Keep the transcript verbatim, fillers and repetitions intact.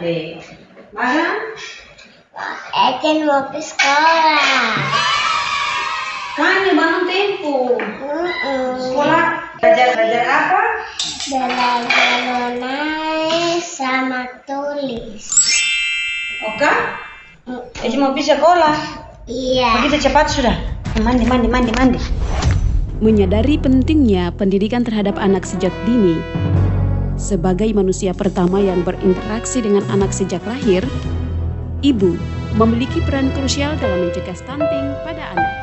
dek. Mana? Eken mau ke sekolah. Kan ya bangun tempo. Mm-mm. Sekolah belajar-belajar apa? Belajar menulis sama tulis. Oke? Eci mau pergi sekolah. Iya. Begitu cepat sudah. Mandi, mandi, mandi, mandi. Menyadari pentingnya pendidikan terhadap anak sejak dini, sebagai manusia pertama yang berinteraksi dengan anak sejak lahir, ibu memiliki peran krusial dalam mencegah stunting pada anak.